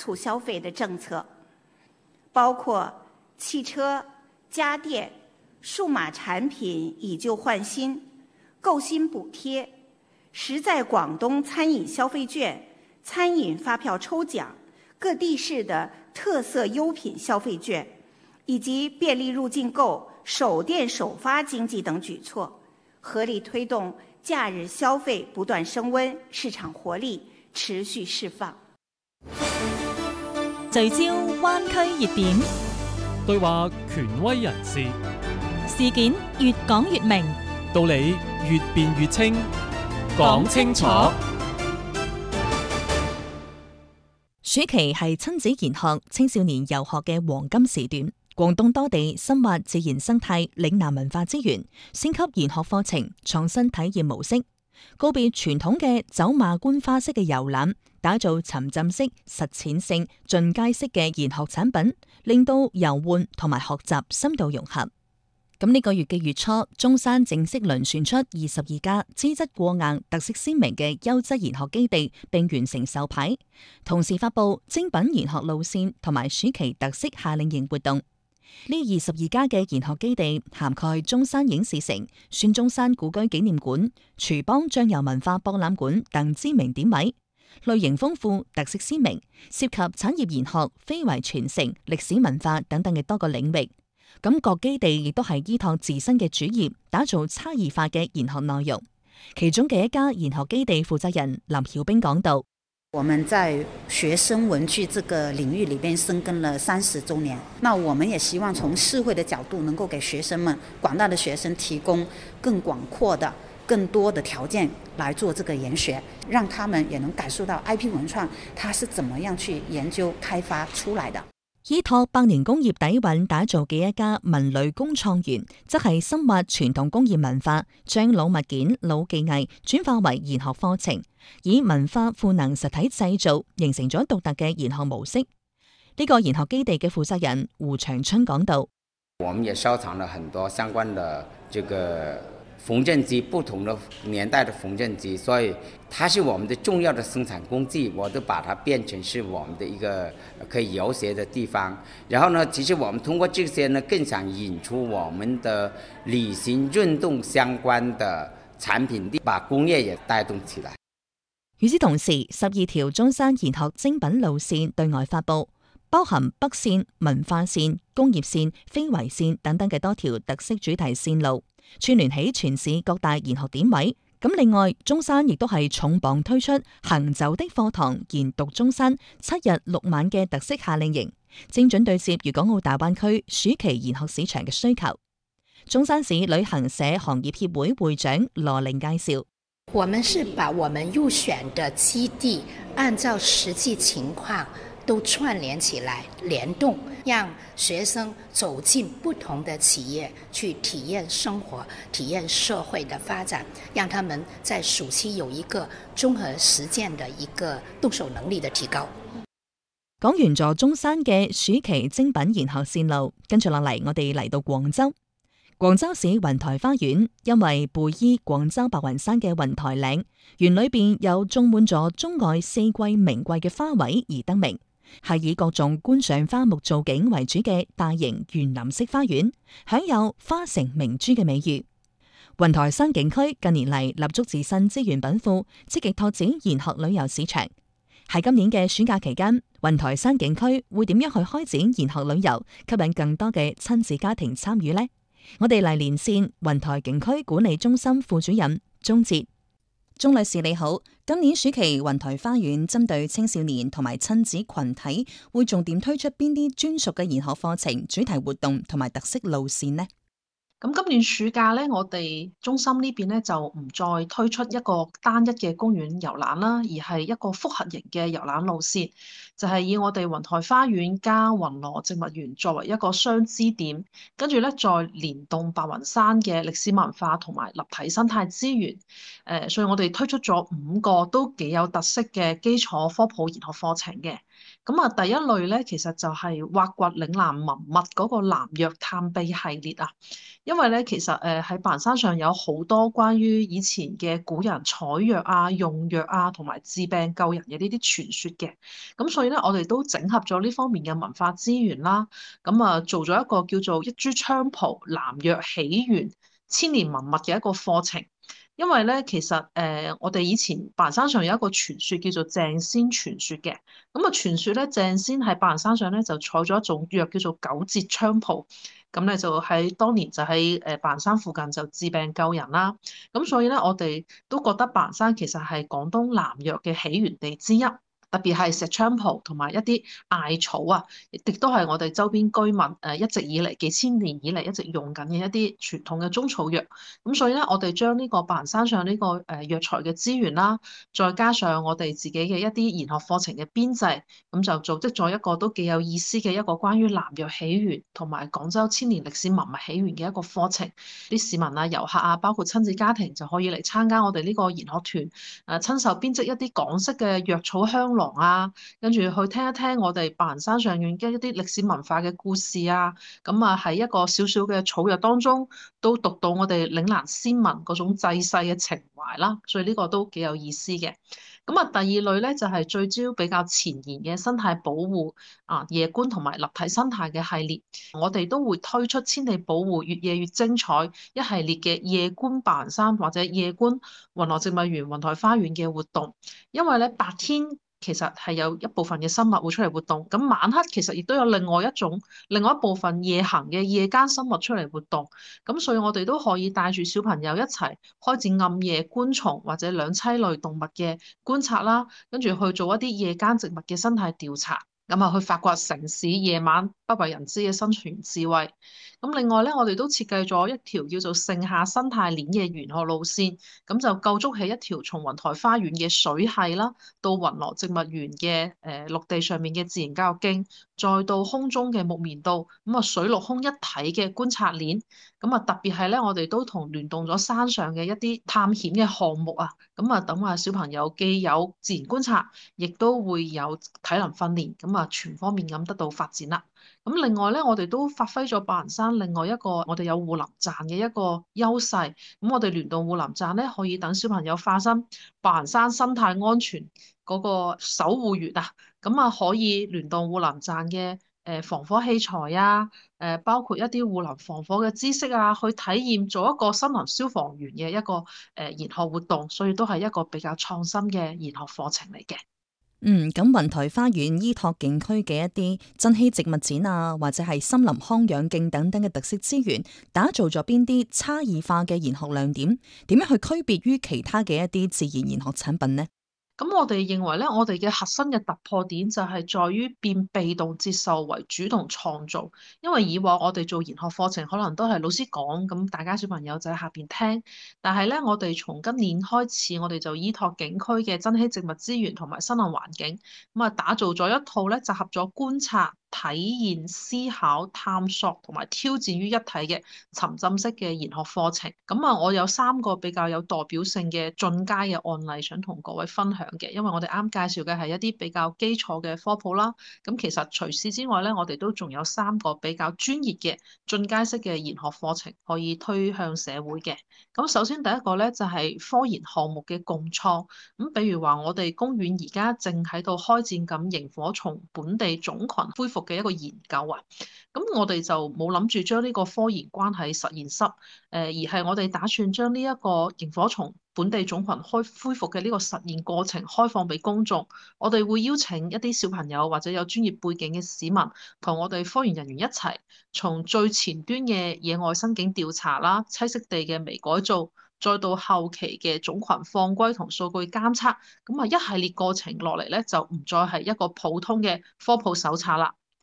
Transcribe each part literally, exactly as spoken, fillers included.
促消费的政策，包括汽车、家电、数码产品以旧换新、购新补贴、实在广东餐饮消费券、餐饮发票抽奖、各地市的特色优品消费券，以及便利入境购、首店首发经济等举措，合力推動假日消費不斷升溫，市場活力持續釋放。 聚焦灣區熱點， 對話權威人士， 事件越講越明， 道理越辯越清，講清楚。 暑期係親子研學、青少年遊學嘅黃金時段。廣東多地深挖自然生態、嶺南文化資源，升級研學課程，創新體驗模式，告別傳統嘅走馬觀花式嘅遊覽，打造沉浸式、實踐性、進階式嘅研學產品，令到遊玩同埋學習深度融合。咁呢個月嘅月初，中山正式遴選出二十二家資質過硬、特色鮮明嘅優質研學基地，並完成授牌，同時發布精品研學路線同埋暑期特色夏令營活動。呢二十二家嘅研學基地涵蓋中山影視城、孫中山故居紀念館、廚邦醬油文化博覽館等知名點位，類型豐富、特色鮮明，涉及產業研學、非遺傳承、歷史文化等等嘅多個領域。咁各基地亦都係依託自身嘅主業，打造差異化嘅研學內容。其中嘅一家研學基地負責人林曉冰講道： 我們在學生文具這個領域裏邊深耕了三十周年，那我們也希望從社會的角度，能夠給學生們、廣大的學生提供更廣闊的、更多的條件來做這個研學，讓他們也能感受到 I P 文創它是怎麼樣去研究開發出來的。 依託百年工業底蘊打造嘅一家文旅工創園，則係深挖傳統工業文化，將老物件、老技藝轉化為研學課程，以文化賦能實體製造，形成咗獨特嘅研學模式。呢、這個研學基地嘅負責人胡長春講道： 我們也收藏了很多相關的這個縫紉機，不同的年代的縫紉機，所以它是我們的重要的生產工具，我都把它變成是我們的一個可以遊學的地方。然後呢，其實我們通過這些呢，更想引出我們的旅行運動相關的產品，把工業也帶動起來。 與此同時，十二條中山研學精品路線對外發布，包含北線、文化線、工業線、非遺線等等嘅多條特色主題線路，串聯起全市各大研學點位。咁另外，中山亦都係重磅推出行走的課堂研讀中山七日六晚嘅特色夏令營，精準對接粵港澳大灣區暑期研學市場嘅需求。中山市旅行社行業協會會長羅玲介紹： 我們是把我們入選的基地按照實際情況都串聯起來，聯動，讓學生走進不同的企業，去體驗生活、體驗社會的發展，讓他們在暑期有一個綜合實踐的一個動手能力的提高。 講完咗中山嘅暑期精品研學線路，跟住落嚟，我哋嚟到廣州。廣州市雲台花園因為背依廣州白雲山嘅雲台嶺，園裏邊有種滿咗中外四季名貴嘅花卉而得名，係以各種觀賞花木造景為主嘅大型園林式花園，享有花城明珠嘅美譽。雲台山景區近年嚟立足自身資源稟賦，積極拓展研學旅遊市場。喺今年嘅暑假期間，雲台山景區會點樣去開展研學旅遊，吸引更多嘅親子家庭參與呢？我哋嚟連線雲台景區管理中心副主任鐘哲。鐘女士你好，今年暑期雲台花園針對青少年同埋親子群體，會重點推出邊啲專屬嘅研學課程、主題活動同埋特色路線呢？ 咁今年暑假咧，我哋中心呢邊咧就唔再推出一個單一嘅公園遊覽啦，而係一個複合型嘅遊覽路線，就係以我哋雲台花園加雲羅植物園作為一個雙支點，跟住咧再連動白雲山嘅歷史文化同埋立體生態資源。誒，所以我哋推出咗五個都幾有特色嘅基礎科普研學課程嘅。 咁啊，第一類咧，其實就係挖掘嶺南文物嗰個南藥探秘系列啊。因為咧，其實誒喺白雲山上有好多關於以前嘅古人採藥啊、用藥啊，同埋治病救人嘅呢啲傳說嘅。咁所以咧，我哋都整合咗呢方面嘅文化資源啦。咁啊，做咗一個叫做一株菖蒲南藥起源千年文物嘅一個課程。因為咧，其實誒、呃，我哋以前白雲山上有一個傳說叫做鄭仙傳說嘅。咁啊，傳說咧，鄭仙喺白雲山上咧就採咗一種藥叫做九節菖蒲，咁咧就喺當年就喺誒白雲山附近就治病救人啦。咁所以咧，我哋都覺得白雲山其實係廣東南藥嘅起源地之一。特別係石菖蒲同埋一啲艾草啊，亦都係我哋周邊居民誒一直以嚟幾千年以嚟一直用緊嘅一啲傳統嘅中草藥。咁所以咧，我哋將呢個白雲山上呢個誒藥材嘅資源啦，再加上我哋自己嘅一啲研學課程嘅編製，咁就組織咗一個都幾有意思嘅一個關於南藥起源同埋廣州千年歷史文物起源嘅一個課程。啲市民啊、遊客啊，包括親子家庭就可以嚟參加我哋呢個研學團，誒親手編織一啲港式嘅藥草香囊啊，跟住去聽一聽我哋白雲山上面嘅一啲歷史文化嘅故事啊，咁啊喺一個小小嘅草藥當中，都讀到我哋嶺南先民嗰種濟世嘅情懷啦，所以呢個都幾有意思嘅。咁啊，第二類咧就係聚焦比較前沿嘅生態保護啊，夜觀同埋立體生態嘅系列，我哋都會推出千里保護越夜越精彩一系列嘅夜觀白雲山或者夜觀雲羅植物園、雲台花園嘅活動，因為咧白天其實係有一部分嘅生物會出嚟活動，咁晚黑其實亦都有另外一種、另外一部分夜行嘅夜間生物出嚟活動，咁所以我哋都可以帶住小朋友一齊開展暗夜觀蟲或者兩棲類動物嘅觀察啦，跟住去做一啲夜間植物嘅生態調查。咁啊，去發掘城市夜晚不為人知嘅生存智慧。咁另外咧，我哋都設計咗一條叫做盛夏生態鏈嘅玄學路線，咁就構築起一條從雲台花園嘅水系啦，到雲羅植物園嘅誒陸地上面嘅自然教育徑，再到空中嘅木棉道，咁啊水陸空一體嘅觀察鏈。咁啊特別係咧，我哋都同聯動咗山上嘅一啲探險嘅項目啊，咁啊等啊小朋友既有自然觀察，亦都會有體能訓練，咁啊全方面咁得到發展啦。咁另外咧，我哋都發揮咗白雲山另外一個我哋有護林站嘅一個優勢。咁我哋聯動護林站咧，可以等小朋友化身白雲山生態安全嗰個守護員啊，咁啊可以聯動護林站嘅誒防火器材啊，誒包括一啲護林防火嘅知識啊，去體驗做一個森林消防員嘅一個誒研學活動，所以都係一個比較創新嘅研學課程嚟嘅。 嗯，咁雲台花園依託景區嘅一啲珍稀植物展啊，或者係森林康養徑等等嘅特色資源，打造咗邊啲差異化嘅研學亮點？點樣去區別於其他嘅一啲自然研學產品呢？ 咁我哋認為咧，我哋嘅核心嘅突破點就係在於變被動接受為主動創造。因為以往我哋做研學課程，可能都係老師講，咁大家小朋友就喺下邊聽。但係咧，我哋從今年開始，我哋就依託景區嘅珍稀植物資源同埋森林環境，咁啊打造咗一套咧，集合咗觀察、體驗、思考、探索同埋挑戰於一體嘅沉浸式嘅研學課程。咁啊，我有三個比較有代表性嘅進階嘅案例想同各位分享嘅，因為我哋啱介紹嘅係一啲比較基礎嘅科普啦。咁其實除此之外咧，我哋都仲有三個比較專業嘅進階式嘅研學課程可以推向社會嘅。咁首先第一個咧就係科研項目嘅共創。咁比如話我哋公園而家正喺度開展緊螢火蟲本地種群恢復嘅一個研究啊。咁我哋就冇諗住將呢個科研關喺實驗室，誒而係我哋打算將呢一個螢火蟲本地種群開恢復嘅呢個實驗過程開放俾公眾。我哋會邀請一啲小朋友或者有專業背景嘅市民，同我哋科研人員一齊，從最前端嘅野外生境調查啦、棲息地嘅微改造，再到後期嘅種群放歸同數據監測，咁啊一系列過程落嚟咧，就唔再係一個普通嘅科普手冊啦。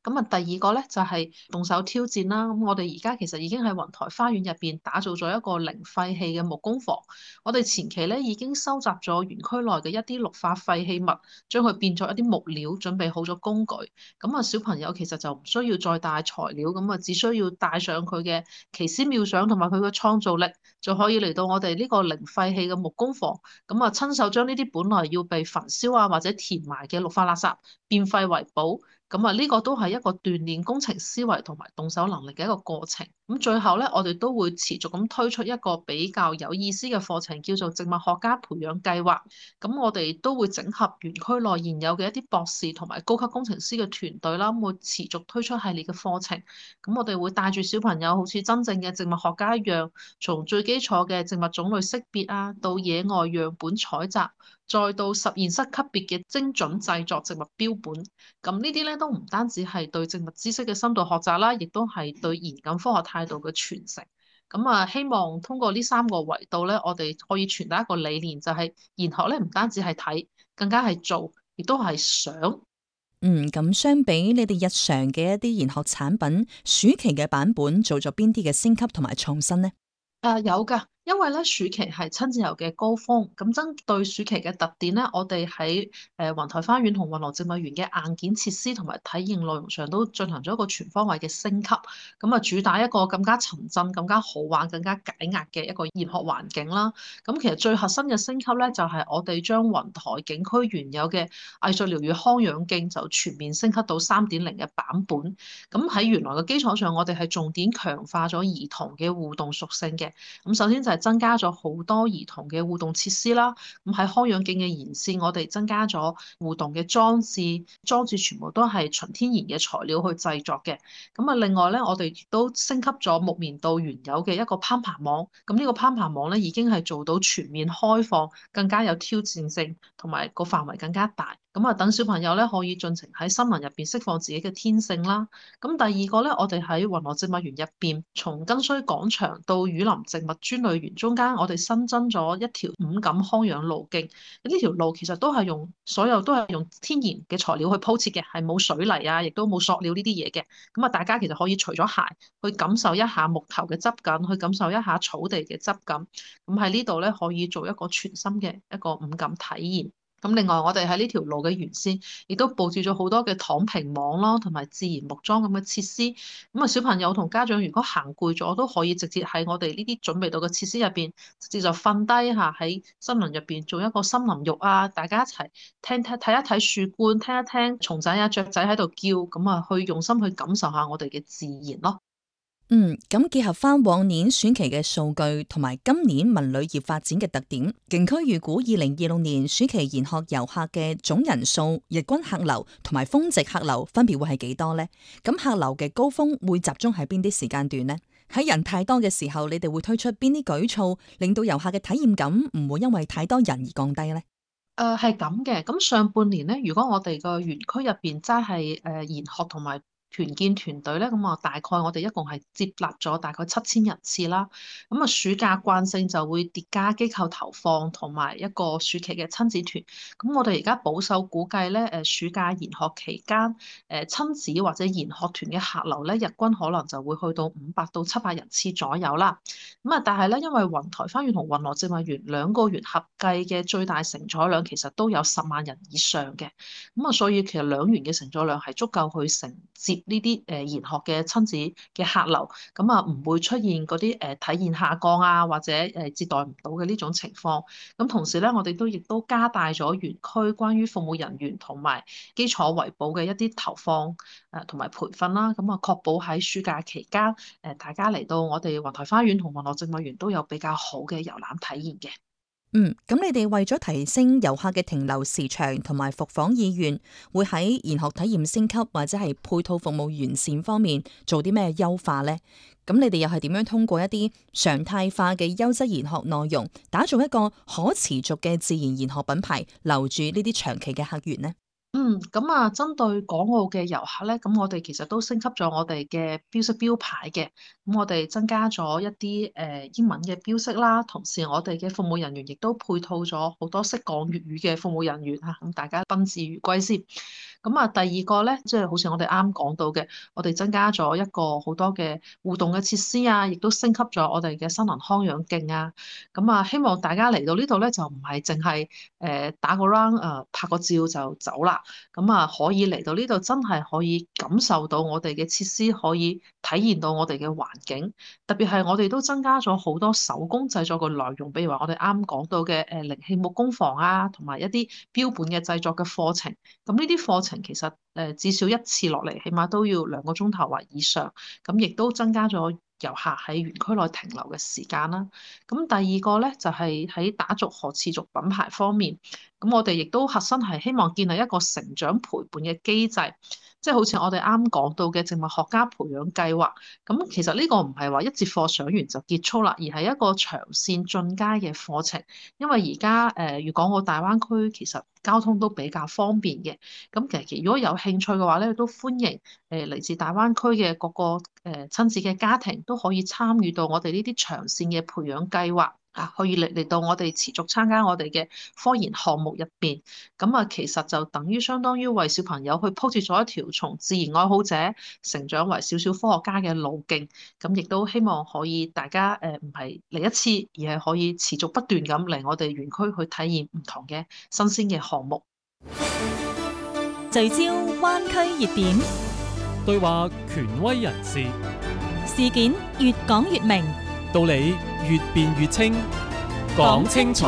咁啊，第二個咧就係動手挑戰啦。咁我哋而家其實已經喺雲台花園入邊打造咗一個零廢棄嘅木工房。我哋前期咧已經收集咗園區內嘅一啲綠化廢棄物，將佢變作一啲木料，準備好咗工具。咁啊，小朋友其實就唔需要再帶材料，咁啊，只需要帶上佢嘅奇思妙想同埋佢嘅創造力，就可以嚟到我哋呢個零廢棄嘅木工房。咁啊，親手將呢啲本來要被焚燒啊或者填埋嘅綠化垃圾變廢為寶。咁啊，呢個都係一個鍛鍊工程思維同埋動手能力嘅一個過程。咁最後咧，我哋都會持續咁推出一個比較有意思嘅課程，叫做植物學家培養計劃。咁我哋都會整合園區內現有嘅一啲博士同埋高級工程師嘅團隊啦，會持續推出系列嘅課程。咁我哋會帶住小朋友，好似真正嘅植物學家一樣，從最基礎嘅植物種類識別啊，到野外樣本採集，再到實驗室級別嘅精準製作植物標本。咁呢啲咧都唔單止係對植物知識嘅深度學習啦，亦都係對嚴謹科學態度嘅傳承。咁啊，希望通過呢三個維度咧，我哋可以傳達一個理念，就係研學咧唔單止係睇，更加係做，亦都係想。 嗯，咁相比你哋日常嘅一啲研學產品，暑期嘅版本做咗邊啲嘅升級同埋創新呢？ 誒、呃、有㗎，因為咧暑期係親子遊嘅高峰，咁針對暑期嘅特點咧，我哋喺誒雲台花園同雲樂植物園嘅硬件設施同埋體驗內容上都進行咗一個全方位嘅升級，咁啊主打一個更加沉浸、更加好玩、更加解壓嘅一個研學環境啦。咁其實最核心嘅升級咧，就係、是、我哋將雲台景區原有嘅藝術療癒康養徑就全面升級到三點零嘅版本。咁喺原來嘅基礎上，我哋係重點強化咗兒童嘅互動屬性嘅。咁首先就係增加咗好多兒童嘅互動設施啦。咁喺康養徑嘅沿線，我哋增加咗互動嘅裝置，裝置全部都係純天然嘅材料去製作嘅。咁啊，另外咧，我哋亦都升級咗木棉道原有嘅一個攀爬網。咁呢個攀爬網咧，已經係做到全面開放，更加有挑戰性，同埋個範圍更加大。咁啊，等小朋友咧可以盡情喺森林入邊釋放自己嘅天性啦。咁第二個咧，我哋喺雲樂植物園入邊，從根須廣場到雨林植物專類園中間，我哋新增咗一條五感康養路徑。呢條路其實都係用所有都係用天然嘅材料去鋪設嘅，係冇水泥啊，亦都冇塑料呢啲嘢嘅。咁啊，大家其實可以除咗鞋，去感受一下木頭嘅質感，去感受一下草地嘅質感。咁喺呢度咧，可以做一個全新嘅一個五感體驗。咁另外，我哋喺呢條路嘅沿線，亦都佈置咗好多嘅躺平網咯，同埋自然木樁咁嘅設施。咁啊，小朋友同家長如果行攰咗，都可以直接喺我哋呢啲準備到嘅設施入邊，直接就瞓低下喺森林入邊做一個森林浴啊！大家一齊聽聽睇一睇樹冠，聽一聽蟲仔啊雀仔喺度叫，咁啊去用心去感受下我哋嘅自然咯。 嗯，咁結合翻往年暑期嘅數據同埋今年文旅業發展嘅特點，景區預估二零二六年暑期研學遊客嘅總人數、日均客流同埋峰值客流分別會係幾多呢？咁客流嘅高峰會集中喺邊啲時間段呢？喺人太多嘅時候，你哋會推出邊啲舉措，令到遊客嘅體驗感唔會因為太多人而降低呢？ 誒係咁嘅，咁上半年咧，如果我哋個園區入邊齋係誒研學同埋團建團隊咧，咁啊大概我哋一共係接納咗大概七千人次啦。咁啊暑假慣性就會疊加機構投放同埋一個暑期嘅親子團。咁我哋而家保守估計咧，誒暑假研學期間誒親子或者研學團嘅客流咧，日均可能就會去到五百到七百人次左右啦。咁啊，但係咧，因為雲台花園同雲樂植物園兩個園合計嘅最大承載量其實都有十萬人以上嘅。咁啊，所以其實兩園嘅承載量係足夠去承接呢啲誒研學嘅親子嘅客流，咁啊唔會出現嗰啲誒體驗下降啊，或者誒接待唔到嘅呢種情況。咁同時咧，我哋都亦都加大咗園區關於服務人員同埋基礎維保嘅一啲投放誒同埋培訓啦。咁啊，確保喺暑假期間誒大家嚟到我哋雲台花園同雲樂植物園都有比較好嘅遊覽體驗嘅。 嗯，咁你哋為咗提升遊客嘅停留時長同埋復訪意願，會喺研學體驗升級或者係配套服務完善方面做啲咩優化呢？咁你哋又係點樣通過一啲常態化嘅優質研學內容，打造一個可持續嘅自然研學品牌，留住呢啲長期嘅客源呢？ 嗯，咁啊，針對港澳嘅遊客咧，咁我哋其實都升級咗我哋嘅標識標牌嘅，咁我哋增加咗一啲誒、呃、英文嘅標識啦，同時我哋嘅服務人員亦都配套咗好多識講粵語嘅服務人員嚇，咁大家賓至如歸先。 咁啊，第二個咧，即係好似我哋啱講到嘅，我哋增加咗一個好多嘅互動嘅設施啊，亦都升級咗我哋嘅新能康養徑啊。咁啊，希望大家嚟到呢度咧，就唔係淨係誒打個 round 誒拍個照就走啦。咁啊，可以嚟到呢度真係可以感受到我哋嘅設施，可以體驗到我哋嘅環境。特別係我哋都增加咗好多手工製作嘅內容，比如話我哋啱講到嘅誒靈氣木工房啊，同埋一啲標本嘅製作嘅課程。咁呢啲課程其實誒至少一次落嚟，起碼都要兩個鐘頭或以上。咁亦都增加咗遊客喺園區內停留嘅時間啦。咁第二個咧就係喺打造可持續品牌方面，咁我哋亦都核心係希望建立一個成長陪伴嘅機制。即係好似我哋啱講到嘅植物學家培養計劃，咁其實呢個唔係話一節課上完就結束啦，而係一個長線進階嘅課程。因為而家誒粵港澳大灣區其實交通都比較方便嘅，咁其實如果有興趣嘅話咧，都歡迎誒嚟自大灣區嘅各個誒親子嘅家庭都可以參與到我哋呢啲長線嘅培養計劃。啊，可以嚟嚟到我哋持續參加我哋嘅科研項目入邊，咁啊，其實就等於相當於為小朋友去鋪設咗一條從自然愛好者成長為小小科學家嘅路徑。咁亦都希望可以大家誒唔係嚟一次，而係可以持續不斷咁嚟我哋園區去體驗唔同嘅新鮮嘅項目。 聚焦灣區熱點， 對話權威人士， 事件越講越明， 道理越辯越清，講清楚。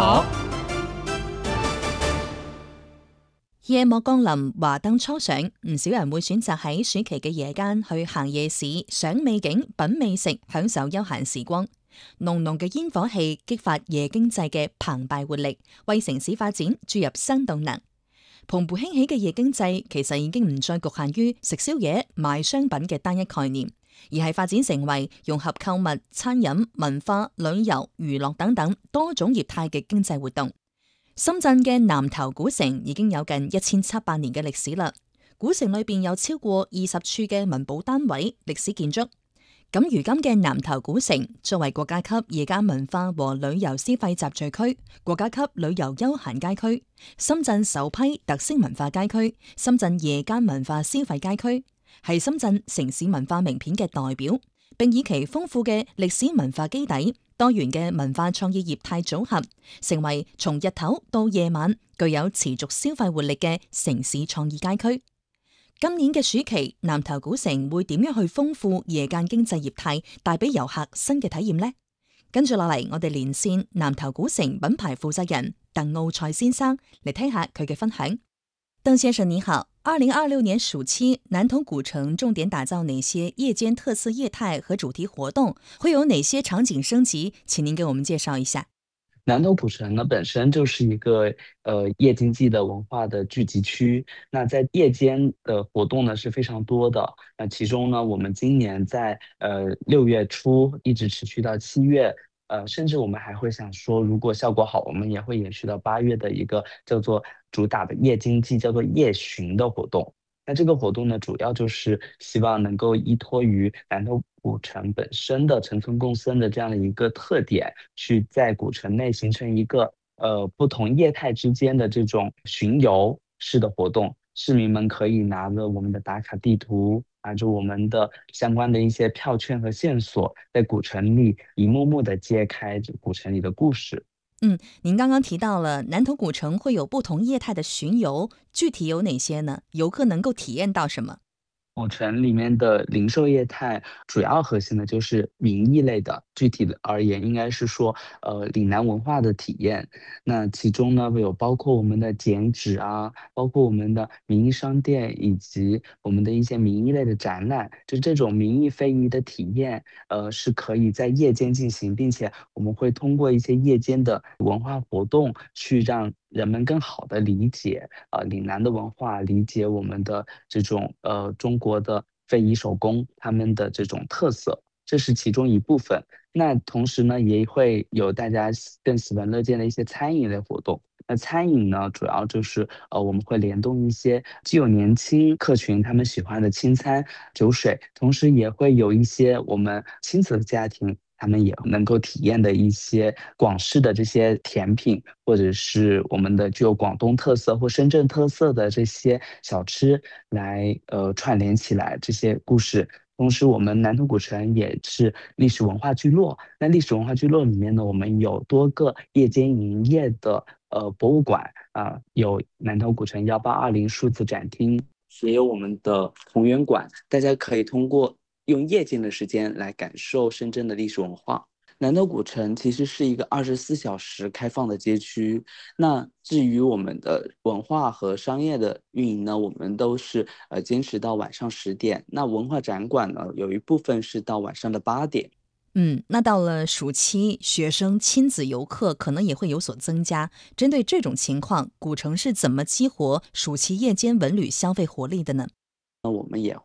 夜幕降臨，華燈初上，唔少人會選擇喺暑期嘅夜間去行夜市、賞美景、品美食，享受休閒時光。濃濃嘅煙火氣激發夜經濟嘅澎湃活力，為城市發展注入新動能。蓬勃興起嘅夜經濟其實已經唔再局限於食宵夜、賣商品嘅單一概念，而係發展成為融合購物、餐飲、文化、旅遊、娛樂等等多種業態嘅經濟活動。深圳嘅南頭古城已經有近一千七百年嘅歷史啦。古城裏邊有超過二十處嘅文保單位、歷史建築。咁如今嘅南頭古城作為國家級夜間文化和旅遊消費集聚區、國家級旅遊休閒街區、深圳首批特色文化街區、深圳夜間文化消費街區，係深圳城市文化名片嘅代表，並以其豐富嘅歷史文化基底、多元嘅文化創意業態組合，成為從日頭到夜晚具有持續消費活力嘅城市創意街區。今年嘅暑期，南頭古城會點樣去豐富夜間經濟業態，帶俾遊客新嘅體驗呢？跟住落嚟，我哋連線南頭古城品牌負責人鄧奧賽先生嚟聽下佢嘅分享。鄧先生你好，二零二六年暑期，南頭古城重點打造哪些夜間特色業態和主題活動？會有哪些場景升級？請您給我們介紹一下。 南頭古城呢本身就是一個呃夜經濟的文化的聚集區，那在夜間的活動呢是非常多的。那其中呢，我們今年在呃六月初一直持續到七月，呃甚至我們還會想說，如果效果好，我們也會延續到八月的一個叫做主打的夜經濟，叫做夜巡的活動。那這個活動呢，主要就是希望能夠依託於南頭古城本身的城村共生的這樣的一個特點，去在古城內形成一個呃不同業態之間的這種巡遊式的活動。市民們可以拿着我們的打卡地圖，拿着我們的相關的一些票券和線索，在古城裏一幕幕的揭開古城裏的故事。 嗯，您剛剛提到了南頭古城會有不同業態的巡遊，具體有哪些呢？遊客能夠體驗到什麼？ 古城裏面的零售業態主要核心的就是名義類的，具體的而言應該是說呃嶺南文化的體驗。那其中呢有包括我們的剪紙啊，包括我們的名義商店，以及我們的一些名義類的展覽。就這種名義非遺的體驗呃是可以在夜間進行，並且我們會通過一些夜間的文化活動去讓人們更好的理解呃嶺南的文化，理解我們的這種呃中國的非遺手工他們的這種特色，這是其中一部分。那同時呢也會有大家更喜聞樂見的一些餐飲類活動。那餐飲呢主要就是呃我們會聯動一些既有年輕客群他們喜歡的清餐酒水，同時也會有一些我們親子的家庭他们也能够体验的一些广式的这些甜品，或者是我们的具有广东特色或深圳特色的这些小吃来呃串联起来这些故事。同时我们南头古城也是历史文化聚落，那历史文化聚落里面呢，我们有多个夜间营业的呃博物馆啊、呃，有南头古城一八二零数字展厅，也有我们的宏源馆，大家可以通过用夜间的时间来感受深圳的历史文化。南头古城其实是一个二十四小时开放的街区，那至于我们的文化和商业的运营呢，我们都是呃坚持到晚上十点。那文化展馆呢，有一部分是到晚上的八点。 嗯，那到了暑期，学生亲子游客可能也会有所增加。针对这种情况，古城是怎么激活暑期夜间文旅消费活力的呢？ 那我们也